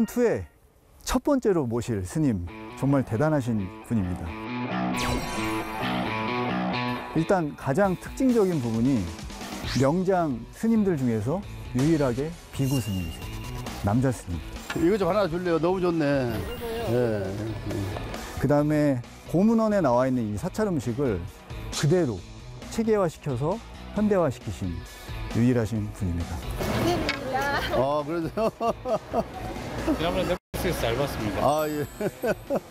시즌2에 첫 번째로 모실 스님, 정말 대단하신 분입니다. 일단 가장 특징적인 부분이 명장 스님들 중에서 유일하게 비구 스님이세요. 남자 스님. 이거 좀 하나 줄래요? 너무 좋네. 네. 그 다음에 고문원에 나와 있는 이 사찰 음식을 그대로 체계화시켜서 현대화시키신 유일하신 분입니다. 그래서요? 지난번에 넷플릭스에서 잘 봤습니다. 아, 예.